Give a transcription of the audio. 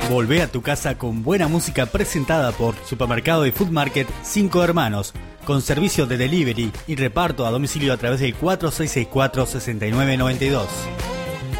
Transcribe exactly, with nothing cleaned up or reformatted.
Volvé a tu casa con buena música presentada por Supermercado y Food Market Cinco Hermanos, con servicio de delivery y reparto a domicilio a través del cuatro seis seis cuatro, seis nueve nueve dos.